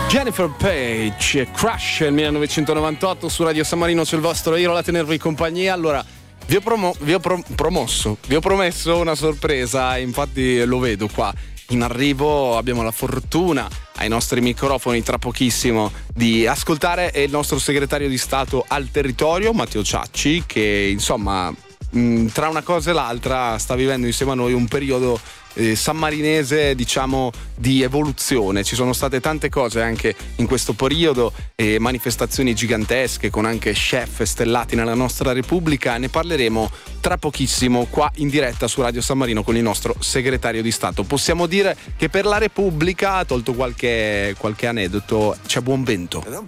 Jennifer Page, Crush nel 1998 su Radio San Marino, c'è il vostro Iro a tenervi compagnia. Allora, vi ho promesso una sorpresa, infatti lo vedo qua in arrivo. Abbiamo la fortuna ai nostri microfoni tra pochissimo di ascoltare il nostro segretario di Stato al territorio, Matteo Ciacci, che insomma tra una cosa e l'altra sta vivendo insieme a noi un periodo sammarinese, diciamo, di evoluzione. Ci sono state tante cose anche in questo periodo, manifestazioni gigantesche con anche chef stellati nella nostra Repubblica. Ne parleremo tra pochissimo qua in diretta su Radio San Marino con il nostro segretario di Stato. Possiamo dire che per la Repubblica, tolto qualche aneddoto, c'è buon vento.